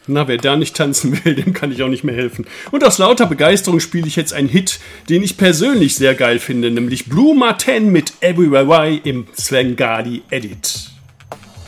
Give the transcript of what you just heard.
Na, wer da nicht tanzen will, dem kann ich auch nicht mehr helfen. Und aus lauter Begeisterung spiele ich jetzt einen Hit, den ich persönlich sehr geil finde, nämlich Blue Martin mit Everywhere I im Svengali Edit.